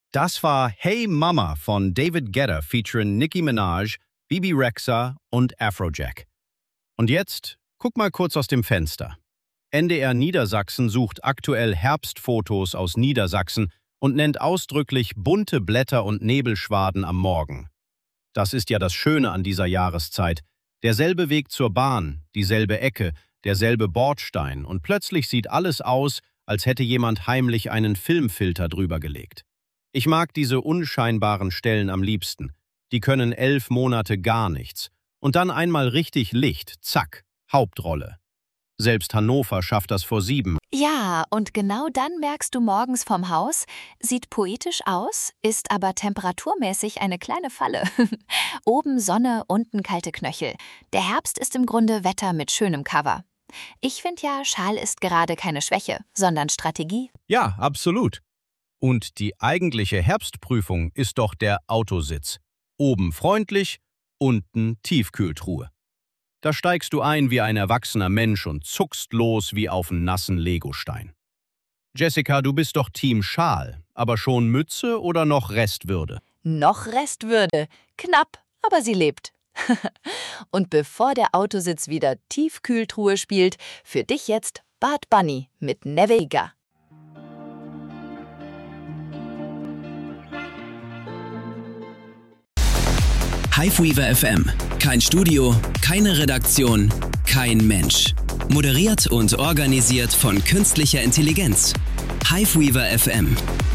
Das war Hey Mama von David Guetta featuring Nicki Minaj, Bibi Rexha und Afrojack. Und jetzt, guck mal kurz aus dem Fenster. NDR Niedersachsen sucht aktuell Herbstfotos aus Niedersachsen und nennt ausdrücklich bunte Blätter und Nebelschwaden am Morgen. Das ist ja das Schöne an dieser Jahreszeit. Derselbe Weg zur Bahn, dieselbe Ecke, derselbe Bordstein und plötzlich sieht alles aus, als hätte jemand heimlich einen Filmfilter drüber gelegt. Ich mag diese unscheinbaren Stellen am liebsten. Die können 11 Monate gar nichts. Und dann einmal richtig Licht, zack, Hauptrolle. Selbst Hannover schafft das vor 7. Ja, und genau dann merkst du morgens vom Haus, sieht poetisch aus, ist aber temperaturmäßig eine kleine Falle. Oben Sonne, unten kalte Knöchel. Der Herbst ist im Grunde Wetter mit schönem Cover. Ich finde ja, Schal ist gerade keine Schwäche, sondern Strategie. Ja, absolut. Und die eigentliche Herbstprüfung ist doch der Autositz. Oben freundlich, unten Tiefkühltruhe. Da steigst du ein wie ein erwachsener Mensch und zuckst los wie auf einen nassen Legostein. Jessica, du bist doch Team Schal, aber schon Mütze oder noch Restwürde? Noch Restwürde. Knapp, aber sie lebt. Und bevor der Autositz wieder Tiefkühltruhe spielt, für dich jetzt Bad Bunny mit Nevega. Hiveweaver FM. Kein Studio, keine Redaktion, kein Mensch. Moderiert und organisiert von künstlicher Intelligenz. Hiveweaver FM.